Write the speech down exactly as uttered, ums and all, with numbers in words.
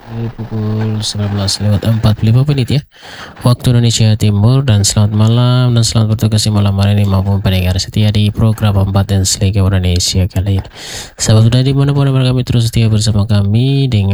Pukul sembilan belas lewat empat puluh lima menit ya, waktu Indonesia Timur. Dan selamat malam dan selamat bertugas di malam hari ini maupun pendengar setia di program Pembatas Liga Indonesia kali ini. Sahabat sudah dimanapun kami terus setia bersama kami dengan